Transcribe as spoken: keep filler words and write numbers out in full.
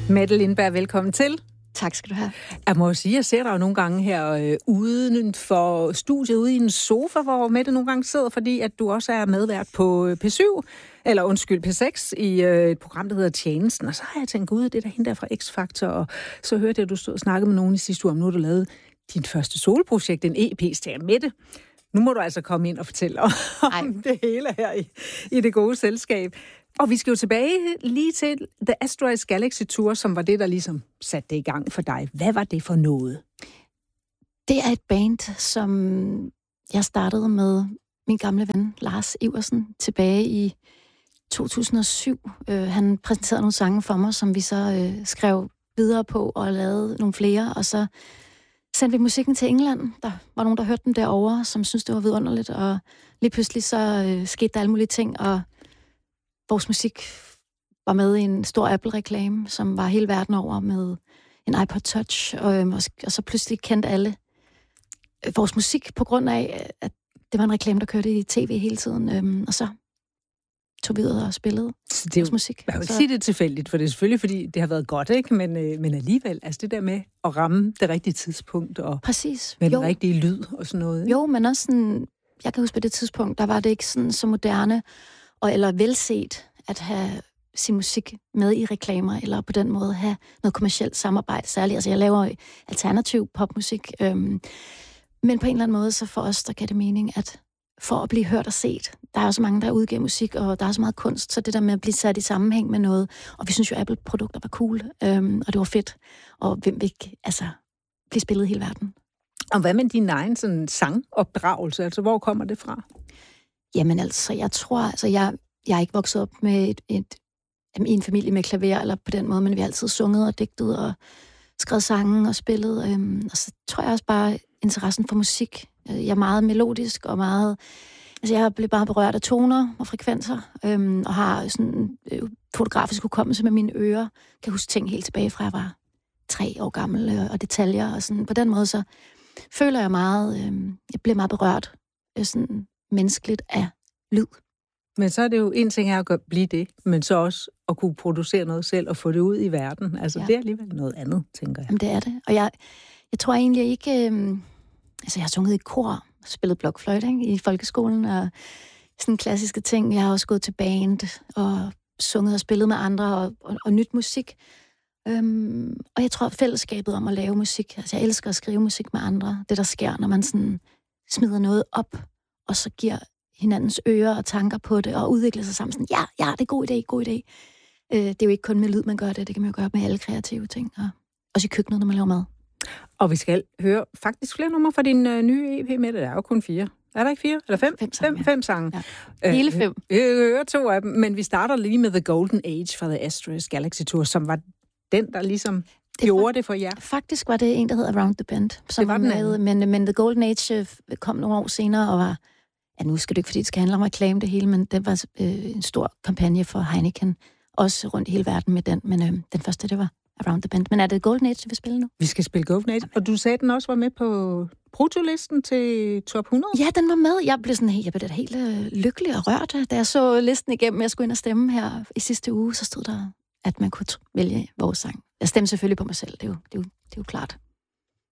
Mette Lindberg, velkommen til. Tak skal du have. Jeg må sige, jeg ser dig jo nogle gange her øh, uden for studiet, ude i en sofa, hvor Mette nogle gange sidder, fordi at du også er medvært på P syv, eller undskyld, P seks, i øh, et program, der hedder Tjenesten. Og så har jeg tænkt, gud, det er der hende der fra X-Factor, og så hørte jeg, at du stod og snakkede med nogen i sidste uge om, nu har du lavet din første soloprojekt, en E P, så jeg, Mette, nu må du altså komme ind og fortælle om Ej. det hele her i, i det gode selskab. Og vi skal jo tilbage lige til The Asteroids Galaxy Tour, som var det, der ligesom satte det i gang for dig. Hvad var det for noget? Det er et band, som jeg startede med min gamle ven, Lars Iversen, tilbage i to tusind og syv. Uh, han præsenterede nogle sange for mig, som vi så uh, skrev videre på og lavede nogle flere. Og så sendte vi musikken til England. Der var nogen, der hørte dem derovre, som syntes, det var vidunderligt. Og lige pludselig så uh, skete der alle mulige ting, og vores musik var med i en stor Apple-reklame, som var hele verden over med en iPod Touch, og, og, og så pludselig kendte alle vores musik på grund af, at det var en reklame, der kørte i tv hele tiden, øhm, og så tog vi ud og spillede så det er jo, vores musik. Jeg vil så... sige det tilfældigt, for det er selvfølgelig, fordi det har været godt, ikke? Men, øh, men alligevel, altså det der med at ramme det rigtige tidspunkt, og Præcis. med den jo. rigtige lyd og sådan noget. Ikke? Jo, men også sådan, jeg kan huske på det tidspunkt, der var det ikke sådan så moderne, og eller velset at have sin musik med i reklamer, eller på den måde have noget kommercielt samarbejde særligt. Altså, jeg laver alternativ popmusik, øhm, men på en eller anden måde, så for os, der gav det mening, at for at blive hørt og set, der er jo så mange, der udgiver musik, og der er så meget kunst, så det der med at blive sat i sammenhæng med noget, og vi synes jo, Apple-produkter var cool, øhm, og det var fedt, og hvem vil ikke, altså, blive spillet i hele verden. Og hvad med din egen sådan sangopdragelse? Altså, hvor kommer det fra? Jamen altså, jeg tror, altså jeg, jeg er ikke vokset op med et, et, i en familie med klaver, eller på den måde, men vi har altid sunget og digtet og skrevet sange og spillet. Øhm, og så tror jeg også bare interessen for musik. Jeg er meget melodisk og meget... Altså jeg bliver bare berørt af toner og frekvenser, øhm, og har sådan øh, fotografisk hukommelse med mine ører. Kan huske ting helt tilbage fra jeg var tre år gammel, øh, og detaljer. Og sådan. På den måde så føler jeg meget... Øh, jeg bliver meget berørt øh, sådan menneskeligt af lyd. Men så er det jo en ting her at blive det, men så også at kunne producere noget selv og få det ud i verden. Altså ja. Det er alligevel noget andet, tænker jeg. Jamen det er det. Og jeg, jeg tror egentlig ikke... Øh, altså jeg har sunget i kor, spillet blokfløjte ikke, i folkeskolen, og sådan klassiske ting. Jeg har også gået til band og sunget og spillet med andre og, og, og nyt musik. Øhm, og jeg tror fællesskabet om at lave musik. Altså jeg elsker at skrive musik med andre. Det der sker, når man sådan smider noget op, og så giver hinandens ører og tanker på det, og udvikler sig sammen sådan, ja, ja, det er god idé, god idé. Øh, det er jo ikke kun med lyd, man gør det, det kan man jo gøre med alle kreative ting, og også i køkkenet, når man laver mad. Og vi skal høre faktisk flere numre fra din øh, nye E P med det. Der er jo kun fire. Er der ikke fire? Eller fem? Fem sange. Fem, fem sange. Ja. Hele fem. Øh, jeg hører to af dem, men vi starter lige med The Golden Age fra The Asteroids Galaxy Tour, som var den, der ligesom det gjorde det for jer. Faktisk var det en, der hed Around the Bend, som det var den med, men, men The Golden Age kom nogle år senere og var, ja nu skal det ikke, fordi det skal handle om reklame det hele, men det var øh, en stor kampagne for Heineken, også rundt i hele verden med den, men øh, den første, det var Around the Bend. Men er det Golden Age, vi spiller nu? Vi skal spille Golden Age, og du sagde, at den også var med på brutolisten til top hundrede? Ja, den var med. Jeg blev sådan helt, jeg blev da helt øh, lykkelig og rørt, da jeg så listen igennem. Jeg skulle ind og stemme her i sidste uge, så stod der, at man kunne vælge vores sang. Jeg stemte selvfølgelig på mig selv, det er jo, det er jo, det er jo klart.